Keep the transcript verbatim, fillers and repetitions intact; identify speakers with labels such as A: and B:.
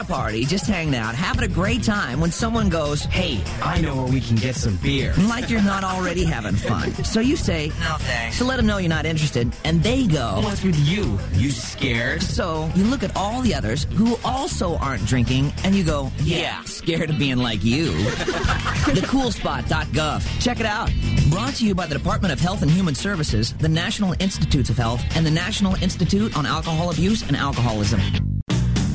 A: party, just hanging out, having a great time when someone goes,
B: "Hey, I know where we can get some beer."
A: Like you're not already having fun. So you say,
B: "No, thanks,"
A: to let them know you're not interested, and they go,
B: "What's with you? You scared?"
A: So you look at all the others who also aren't drinking, and you go, yeah, scared of being like you. the cool spot dot gov. Check it out. Brought to you by the Department of Health and Human Services, the National Institutes of Health, and the National Institute on Alcohol Abuse and Alcoholism.